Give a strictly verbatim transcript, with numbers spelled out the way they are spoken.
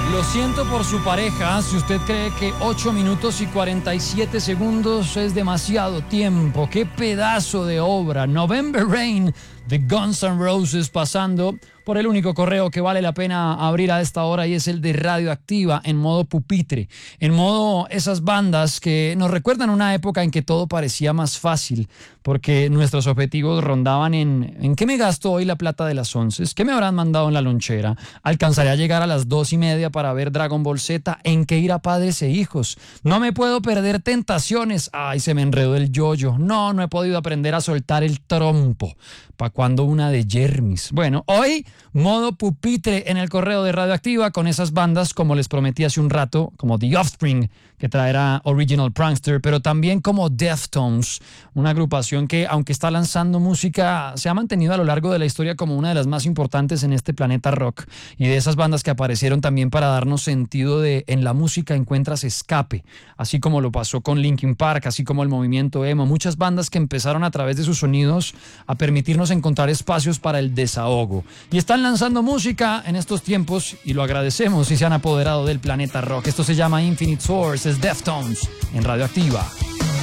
Lo siento por su pareja, si usted cree que ocho minutos y cuarenta y siete segundos es demasiado tiempo. ¡Qué pedazo de obra! November Rain de Guns N' Roses pasando por el único correo que vale la pena abrir a esta hora y es el de Radioactiva en modo pupitre, en modo esas bandas que nos recuerdan una época en que todo parecía más fácil porque nuestros objetivos rondaban en ¿en qué me gasto hoy la plata de las once? ¿Qué me habrán mandado en la lonchera? ¿Alcanzaré a llegar a las dos y media para ver Dragon Ball Z? ¿En qué ir a Padres e Hijos? No me puedo perder Tentaciones. Ay, se me enredó el yoyo. No, no he podido aprender a soltar el trompo. ¿Para cuándo una de Jermis? Bueno, hoy modo pupitre en el correo de Radioactiva con esas bandas como les prometí hace un rato, como The Offspring, que traerá Original Prankster, pero también como Deftones, una agrupación que, aunque está lanzando música, se ha mantenido a lo largo de la historia como una de las más importantes en este planeta rock, y de esas bandas que aparecieron también para darnos sentido de en la música encuentras escape, así como lo pasó con Linkin Park, así como el movimiento emo, muchas bandas que empezaron a través de sus sonidos a permitirnos encontrar espacios para el desahogo, y están lanzando música en estos tiempos, y lo agradecemos si se han apoderado del planeta rock. Esto se llama Infinite Source, es Deftones en Radioactiva.